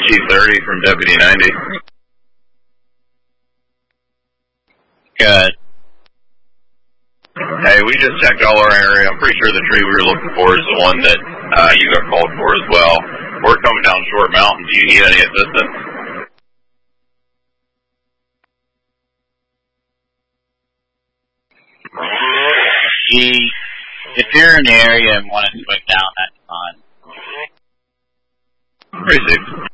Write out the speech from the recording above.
Chief 30 from Deputy 90. Good. Hey, we just checked all our area. I'm pretty sure the tree we were looking for is the one that you got called for as well. We're coming down Short Mountain. Do you need any assistance? If you're in the area and want to swing down, that's fine. Precinct